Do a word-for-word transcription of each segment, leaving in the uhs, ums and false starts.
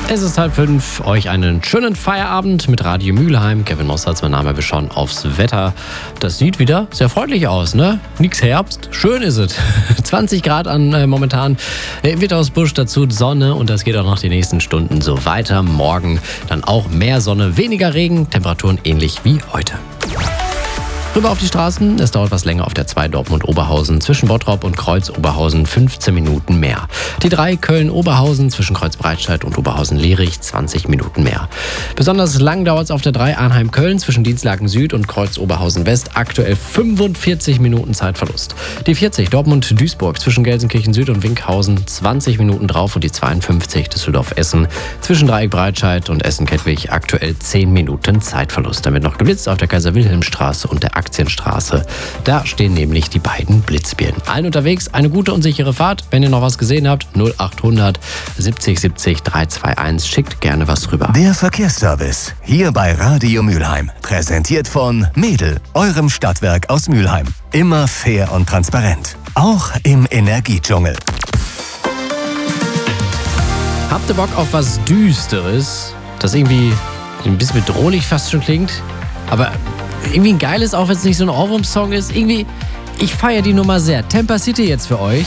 Es ist halb fünf. Euch einen schönen Feierabend mit Radio Mülheim. Kevin Mossertz, mein Name. Wir schauen aufs Wetter. Das sieht wieder sehr freundlich aus, ne? Nix Herbst. Schön ist es. zwanzig Grad an äh, momentan. Äh, Wittersbusch, dazu Sonne und das geht auch noch die nächsten Stunden so weiter. Morgen dann auch mehr Sonne, weniger Regen. Temperaturen ähnlich wie heute. Rüber auf die Straßen. Es dauert was länger auf der zwei Dortmund-Oberhausen. Zwischen Bottrop und Kreuz-Oberhausen fünfzehn Minuten mehr. Die drei Köln-Oberhausen zwischen Kreuz-Breitscheid und Oberhausen-Lehrich zwanzig Minuten mehr. Besonders lang dauert es auf der drei Arnheim-Köln zwischen Dienstlaken Süd und Kreuz-Oberhausen-West. Aktuell fünfundvierzig Minuten Zeitverlust. Die vierzig Dortmund-Duisburg zwischen Gelsenkirchen Süd und Winkhausen zwanzig Minuten drauf und die zweiundfünfzig Düsseldorf-Essen zwischen Dreieck-Breitscheid und Essen-Kettwig aktuell zehn Minuten Zeitverlust. Damit noch geblitzt auf der Kaiser-Wilhelm-Straße und der Aktienstraße. Da stehen nämlich die beiden Blitzbirnen. Allen unterwegs eine gute und sichere Fahrt. Wenn ihr noch was gesehen habt, null achthundert siebzig siebzig dreihunderteinundzwanzig. Schickt gerne was rüber. Der Verkehrsservice hier bei Radio Mülheim. Präsentiert von Mädel, eurem Stadtwerk aus Mülheim. Immer fair und transparent. Auch im Energiedschungel. Habt ihr Bock auf was Düsteres, das irgendwie ein bisschen bedrohlich fast schon klingt? Aber irgendwie ein geiles, auch wenn es nicht so ein Ohrwurm-Song ist. Irgendwie, ich feiere die Nummer sehr. Tampa City jetzt für euch.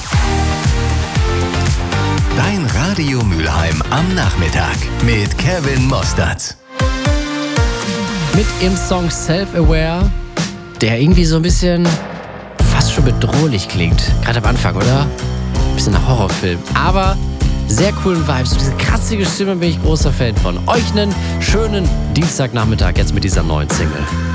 Dein Radio Mülheim am Nachmittag mit Kevin Mossertz. Mit ihrem Song Self-Aware, der irgendwie so ein bisschen fast schon bedrohlich klingt. Gerade am Anfang, oder? Ein bisschen ein Horrorfilm. Aber sehr coolen Vibes. Und diese kratzige Stimme bin ich großer Fan von. Euch einen schönen Dienstagnachmittag jetzt mit dieser neuen Single.